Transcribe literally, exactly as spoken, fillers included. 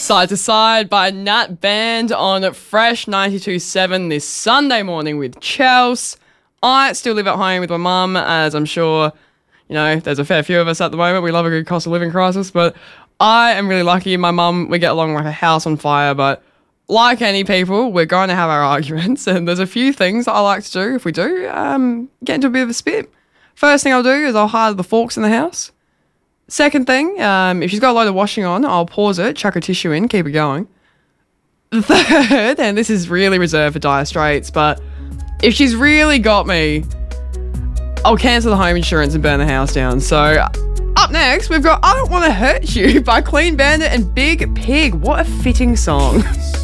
Side to Side by Nat Band on Fresh ninety-two point seven this Sunday morning with Chels. I still live at home with my mum, as I'm sure, you know, there's a fair few of us at the moment. We love a good cost of living crisis, but I am really lucky. My mum, we get along like a house on fire, but like any people, we're going to have our arguments, and there's a few things that I like to do if we do um, get into a bit of a spit. First thing I'll do is I'll hide the forks in the house. Second thing, um, if she's got a load of washing on, I'll pause it, chuck a tissue in, keep it going. Third, and this is really reserved for dire straits, but if she's really got me, I'll cancel the home insurance and burn the house down. So up next, we've got I Don't Want to Hurt You by Clean Bandit and Big Pig. What a fitting song.